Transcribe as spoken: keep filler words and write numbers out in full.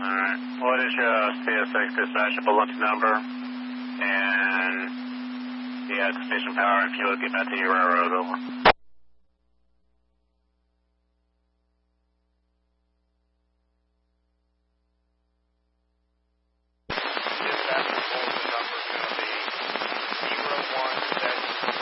Alright. What is your C S X dispatcher bulletin number? And yeah, station power and fuel, get back to your railroad, over.